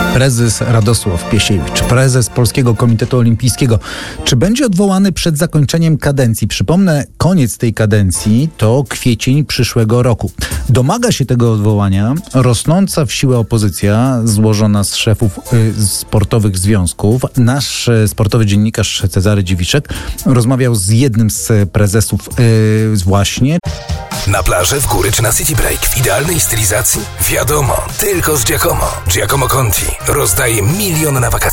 Prezes Radosław Piesiewicz, prezes Polskiego Komitetu Olimpijskiego. Czy będzie odwołany przed zakończeniem kadencji? Przypomnę, koniec tej kadencji to kwiecień przyszłego roku. Domaga się tego odwołania rosnąca w siłę opozycja złożona z szefów sportowych związków. Nasz sportowy dziennikarz Cezary Dziwiszek rozmawiał z jednym z prezesów właśnie. Na plaży, w góry czy na City Break w idealnej stylizacji? Wiadomo, tylko z Giacomo. Giacomo Conti rozdaje milion na wakacje.